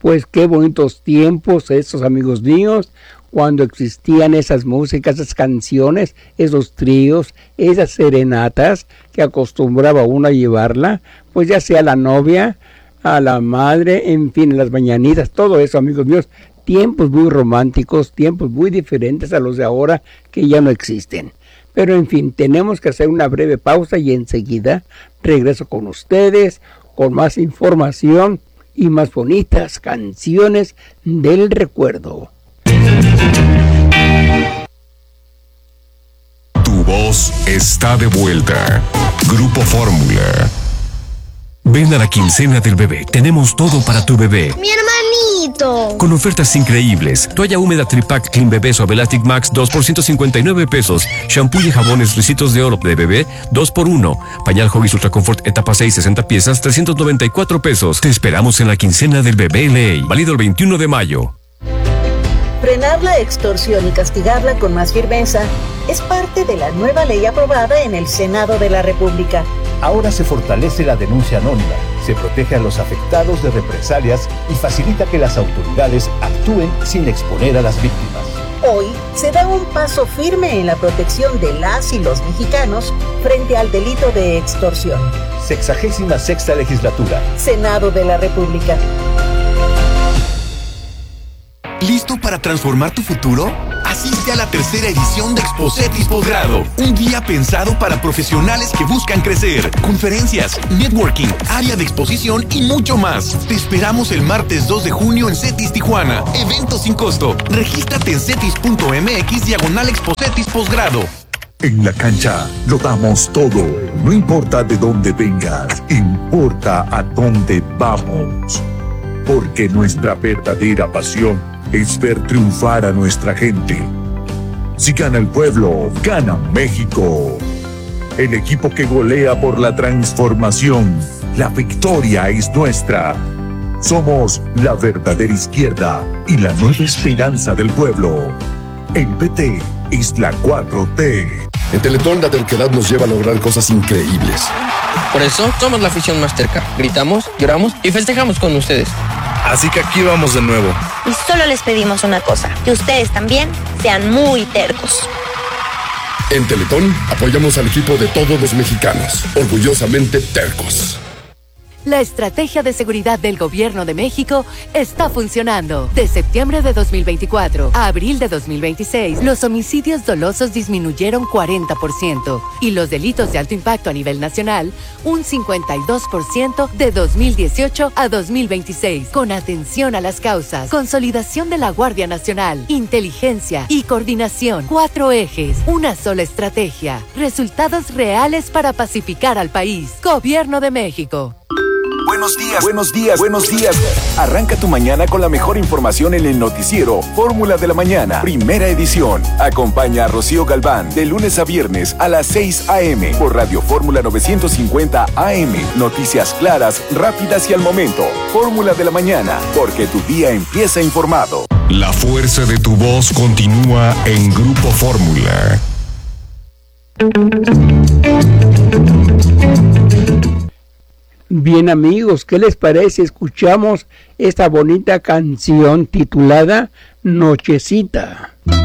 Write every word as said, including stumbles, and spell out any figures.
Pues qué bonitos tiempos esos, amigos míos, cuando existían esas músicas, esas canciones, esos tríos, esas serenatas que acostumbraba uno a llevarla, pues ya sea la novia, a la madre, en fin, las mañanitas, todo eso, amigos míos, tiempos muy románticos, tiempos muy diferentes a los de ahora que ya no existen. Pero en fin, tenemos que hacer una breve pausa y enseguida regreso con ustedes con más información y más bonitas canciones del recuerdo. Tu voz está de vuelta. Grupo Fórmula. Ven a la quincena del bebé. Tenemos todo para tu bebé. ¡Mi hermanito! Con ofertas increíbles. Toalla húmeda Tripac Clean Bebé Suave Elastic Max dos por ciento cincuenta y nueve pesos. Shampoo y jabones Ricitos de Oro de bebé dos por uno. Pañal Huggies Ultra Comfort etapa seis sesenta piezas trescientos noventa y cuatro pesos. Te esperamos en la quincena del bebé L A. Válido el veintiuno de mayo. Frenar la extorsión y castigarla con más firmeza es parte de la nueva ley aprobada en el Senado de la República. Ahora se fortalece la denuncia anónima, se protege a los afectados de represalias y facilita que las autoridades actúen sin exponer a las víctimas. Hoy se da un paso firme en la protección de las y los mexicanos frente al delito de extorsión. Sexagésima sexta legislatura. Senado de la República. ¿Listo para transformar tu futuro? Asiste a la tercera edición de Expocetis Posgrado, un día pensado para profesionales que buscan crecer. Conferencias, networking, área de exposición y mucho más. Te esperamos el martes dos de junio en CETIS Tijuana. Evento sin costo. Regístrate en cetis.mx diagonal Expocetis Posgrado. En la cancha lo damos todo. No importa de dónde vengas, importa a dónde vamos. Porque nuestra verdadera pasión es ver triunfar a nuestra gente. Si gana el pueblo, gana México. El equipo que golea por la transformación. La victoria es nuestra. Somos la verdadera izquierda y la nueva esperanza del pueblo. El P T es la cuatro T. En Teletón la terquedad nos lleva a lograr cosas increíbles. Por eso somos la afición más terca. Gritamos, lloramos y festejamos con ustedes. Así que aquí vamos de nuevo. Y solo les pedimos una cosa, que ustedes también sean muy tercos. En Teletón apoyamos al equipo de todos los mexicanos, orgullosamente tercos. La estrategia de seguridad del Gobierno de México está funcionando. De septiembre de dos mil veinticuatro a abril de dos mil veintiséis, los homicidios dolosos disminuyeron cuarenta por ciento y los delitos de alto impacto a nivel nacional un cincuenta y dos por ciento de dos mil dieciocho a dos mil veintiséis. Con atención a las causas, consolidación de la Guardia Nacional, inteligencia y coordinación. Cuatro ejes, una sola estrategia. Resultados reales para pacificar al país. Gobierno de México. Buenos días, buenos días, buenos días. Arranca tu mañana con la mejor información en el noticiero Fórmula de la Mañana, primera edición. Acompaña a Rocío Galván de lunes a viernes a las seis a.m. por Radio Fórmula novecientos cincuenta A M. Noticias claras, rápidas y al momento. Fórmula de la Mañana, porque tu día empieza informado. La fuerza de tu voz continúa en Grupo Fórmula. Bien, amigos, ¿qué les parece? Escuchamos esta bonita canción titulada Nochecita.